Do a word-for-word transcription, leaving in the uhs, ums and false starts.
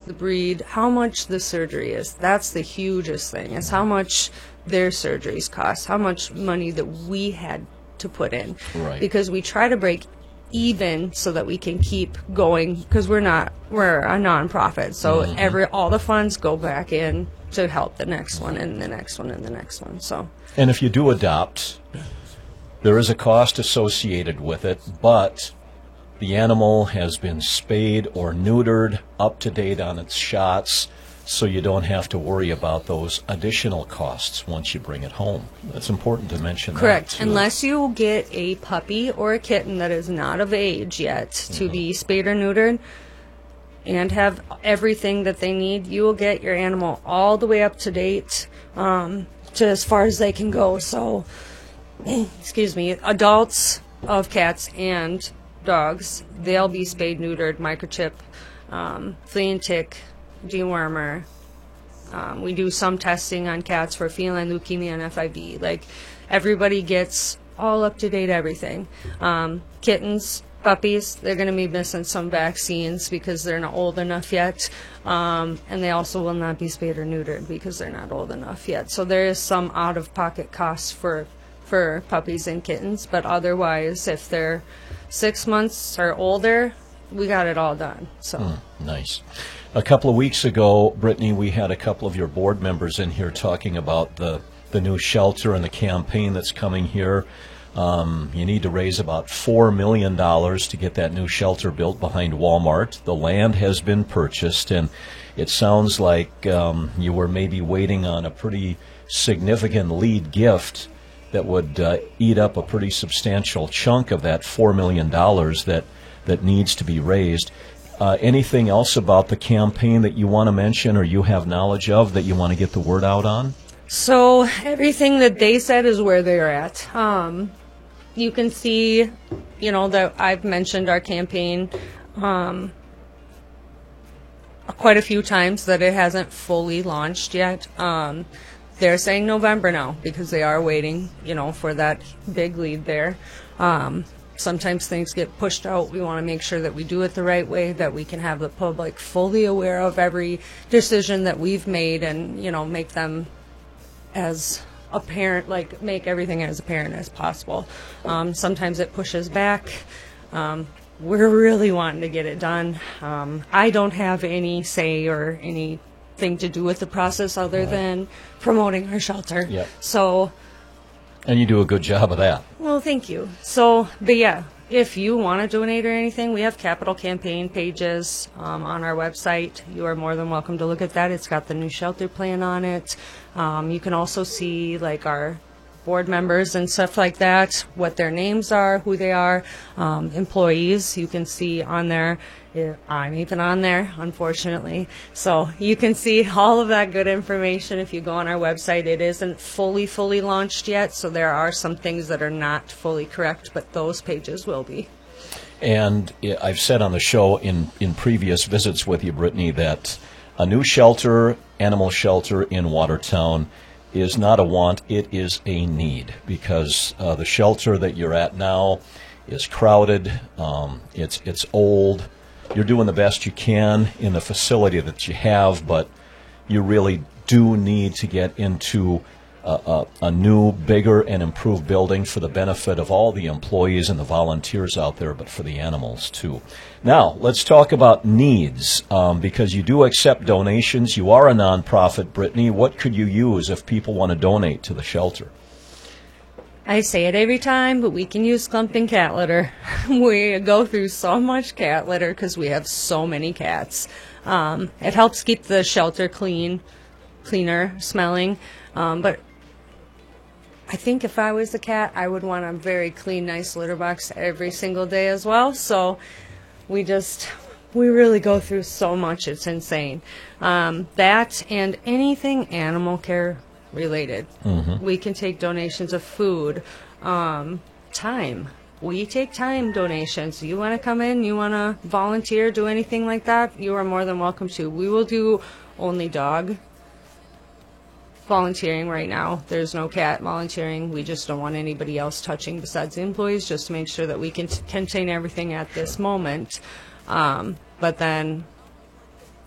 the breed, how much the surgery is. That's the hugest thing, is how much their surgeries cost, how much money that we had to put in. Right. Because we try to break even so that we can keep going, because we're not, we're a nonprofit. So mm-hmm. every, all the funds go back in to help the next one and the next one and the next one. So. And if you do adopt, there is a cost associated with it, but the animal has been spayed or neutered, up to date on its shots, so you don't have to worry about those additional costs once you bring it home. That's important to mention. Correct. That, too. Unless you get a puppy or a kitten that is not of age yet to mm-hmm. be spayed or neutered and have everything that they need, you will get your animal all the way up to date, um, to as far as they can go. So, excuse me, adults of cats and dogs, they'll be spayed, neutered, microchip, um, flea and tick, dewormer. Um, we do some testing on cats for feline leukemia and F I V. Like, everybody gets all up to date everything. Um, kittens, puppies, they're going to be missing some vaccines because they're not old enough yet. Um, and they also will not be spayed or neutered because they're not old enough yet. So there is some out-of-pocket costs for for puppies and kittens, but otherwise, if they're six months or older, we got it all done. So mm, nice. A couple of weeks ago, Brittany, we had a couple of your board members in here talking about the, the new shelter and the campaign that's coming here. Um, you need to raise about four million dollars to get that new shelter built behind Walmart. The land has been purchased, and it sounds like um, you were maybe waiting on a pretty significant lead gift that would uh, eat up a pretty substantial chunk of that four million dollars that, that needs to be raised. Uh, anything else about the campaign that you want to mention or you have knowledge of that you want to get the word out on? So everything that they said is where they're at. Um, you can see, you know, that I've mentioned our campaign um, quite a few times, that it hasn't fully launched yet. Um, they're saying November now because they are waiting, you know, for that big lead there. Um, sometimes things get pushed out. We want to make sure that we do it the right way, that we can have the public fully aware of every decision that we've made, and, you know, make them as apparent, like make everything as apparent as possible. Um, sometimes it pushes back. Um, we're really wanting to get it done. Um, I don't have any say or anything to do with the process other right. than promoting our shelter. Yep. So, and you do a good job of that. well, thank you. So, but yeah, if you want to donate or anything, we have capital campaign pages um, on our website. You are more than welcome to look at that. It's got the new shelter plan on it. Um, you can also see like our board members and stuff like that, what their names are, who they are, um, employees. You can see on there. I'm even on there, unfortunately. So you can see all of that good information if you go on our website. It isn't fully, fully launched yet, so there are some things that are not fully correct, but those pages will be. And I've said on the show in, in previous visits with you, Brittany, that a new shelter, animal shelter in Watertown, is not a want, it is a need, because uh, the shelter that you're at now is crowded, um, it's it's old. You're doing the best you can in the facility that you have, but you really do need to get into a, a, a new, bigger, and improved building for the benefit of all the employees and the volunteers out there, but for the animals too. Now, let's talk about needs, um, because you do accept donations. You are a nonprofit, Brittany. What could you use if people want to donate to the shelter? I say it every time, but we can use clumping cat litter. We go through so much cat litter because we have so many cats. Um, it helps keep the shelter clean, cleaner smelling. Um, but I think if I was a cat, I would want a very clean, nice litter box every single day as well. So we just, we really go through so much. It's insane. Um, that and anything animal care related. Mm-hmm. We can take donations of food, um, time. We take time donations. You want to come in, you want to volunteer, do anything like that, you are more than welcome to. We will do only dog volunteering right now. There's no cat volunteering. We just don't want anybody else touching besides the employees, just to make sure that we can t- contain everything at this moment. Um, but then